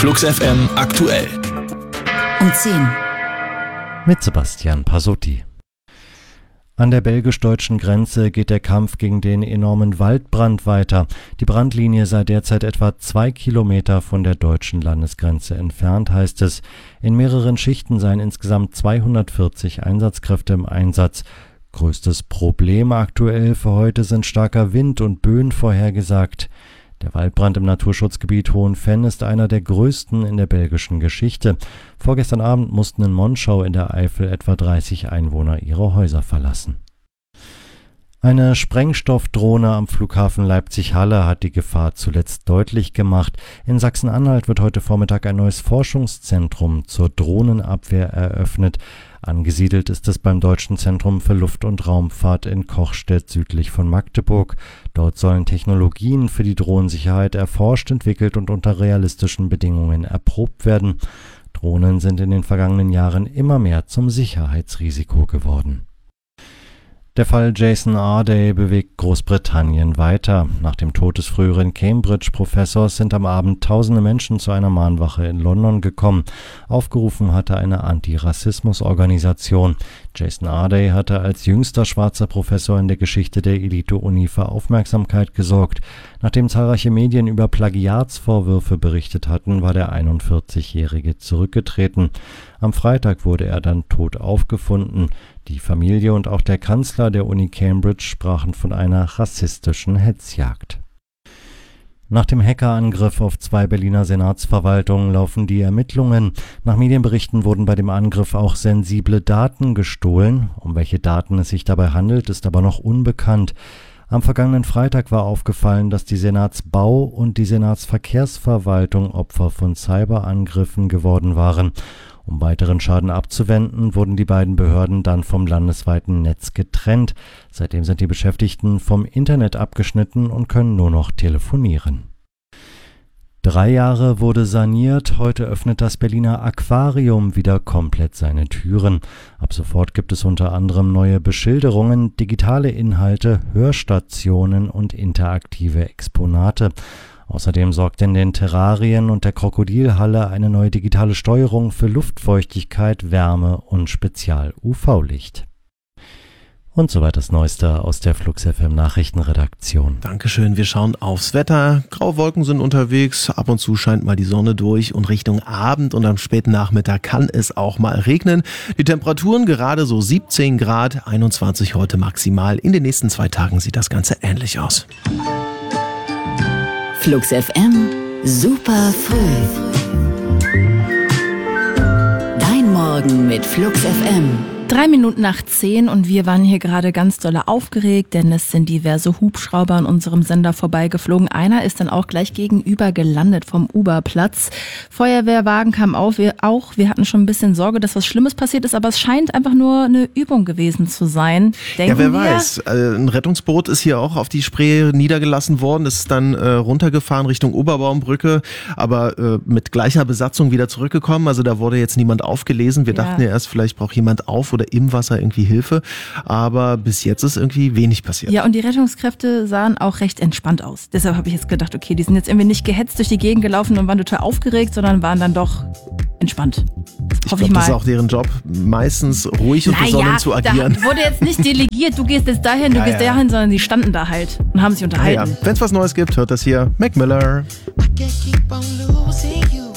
Flux FM aktuell. Um 10. Mit Sebastian Pasotti. An der belgisch-deutschen Grenze geht der Kampf gegen den enormen Waldbrand weiter. Die Brandlinie sei derzeit etwa 2 Kilometer von der deutschen Landesgrenze entfernt, heißt es. In mehreren Schichten seien insgesamt 240 Einsatzkräfte im Einsatz. Größtes Problem aktuell für heute sind starker Wind und Böen vorhergesagt. Der Waldbrand im Naturschutzgebiet Hohenfenn ist einer der größten in der belgischen Geschichte. Vorgestern Abend mussten in Monschau in der Eifel etwa 30 Einwohner ihre Häuser verlassen. Eine Sprengstoffdrohne am Flughafen Leipzig-Halle hat die Gefahr zuletzt deutlich gemacht. In Sachsen-Anhalt wird heute Vormittag ein neues Forschungszentrum zur Drohnenabwehr eröffnet. Angesiedelt ist es beim Deutschen Zentrum für Luft- und Raumfahrt in Kochstedt südlich von Magdeburg. Dort sollen Technologien für die Drohnensicherheit erforscht, entwickelt und unter realistischen Bedingungen erprobt werden. Drohnen sind in den vergangenen Jahren immer mehr zum Sicherheitsrisiko geworden. Der Fall Jason Arday bewegt Großbritannien weiter. Nach dem Tod des früheren Cambridge-Professors sind am Abend tausende Menschen zu einer Mahnwache in London gekommen. Aufgerufen hatte eine Anti-Rassismus-Organisation. Jason Arday hatte als jüngster schwarzer Professor in der Geschichte der Elite-Uni für Aufmerksamkeit gesorgt. Nachdem zahlreiche Medien über Plagiatsvorwürfe berichtet hatten, war der 41-Jährige zurückgetreten. Am Freitag wurde er dann tot aufgefunden. Die Familie und auch der Kanzler der Uni Cambridge sprachen von einer rassistischen Hetzjagd. Nach dem Hackerangriff auf 2 Berliner Senatsverwaltungen laufen die Ermittlungen. Nach Medienberichten wurden bei dem Angriff auch sensible Daten gestohlen. Um welche Daten es sich dabei handelt, ist aber noch unbekannt. Am vergangenen Freitag war aufgefallen, dass die Senatsbau- und die Senatsverkehrsverwaltung Opfer von Cyberangriffen geworden waren. Um weiteren Schaden abzuwenden, wurden die beiden Behörden dann vom landesweiten Netz getrennt. Seitdem sind die Beschäftigten vom Internet abgeschnitten und können nur noch telefonieren. 3 Jahre wurde saniert, heute öffnet das Berliner Aquarium wieder komplett seine Türen. Ab sofort gibt es unter anderem neue Beschilderungen, digitale Inhalte, Hörstationen und interaktive Exponate. Außerdem sorgt in den Terrarien und der Krokodilhalle eine neue digitale Steuerung für Luftfeuchtigkeit, Wärme und Spezial-UV-Licht. Und soweit das Neueste aus der Flux FM Nachrichtenredaktion. Dankeschön, wir schauen aufs Wetter. Graue Wolken sind unterwegs, ab und zu scheint mal die Sonne durch und Richtung Abend und am späten Nachmittag kann es auch mal regnen. Die Temperaturen gerade so 17 Grad, 21 heute maximal. In den nächsten 2 Tagen sieht das Ganze ähnlich aus. Flux FM, super früh. Dein Morgen mit Flux FM. 3 Minuten nach 10 und wir waren hier gerade ganz doll aufgeregt, denn es sind diverse Hubschrauber an unserem Sender vorbeigeflogen. Einer ist dann auch gleich gegenüber gelandet vom Uberplatz. Feuerwehrwagen kam auf, wir hatten schon ein bisschen Sorge, dass was Schlimmes passiert ist, aber es scheint einfach nur eine Übung gewesen zu sein. Ja, wer weiß. Ein Rettungsboot ist hier auch auf die Spree niedergelassen worden, ist dann runtergefahren Richtung Oberbaumbrücke, aber mit gleicher Besatzung wieder zurückgekommen. Also da wurde jetzt niemand aufgelesen. Wir dachten ja erst, vielleicht braucht jemand auf oder im Wasser irgendwie Hilfe, aber bis jetzt ist irgendwie wenig passiert. Ja, und die Rettungskräfte sahen auch recht entspannt aus. Deshalb habe ich jetzt gedacht, okay, die sind jetzt irgendwie nicht gehetzt durch die Gegend gelaufen und waren total aufgeregt, sondern waren dann doch entspannt. Ich glaube, das ist auch deren Job, meistens ruhig und besonnen zu agieren. Da wurde jetzt nicht delegiert, du gehst jetzt dahin, du gehst dahin, sondern die standen da halt und haben sich unterhalten. Wenn es was Neues gibt, hört das hier Mac Miller. I can't keep on losing you.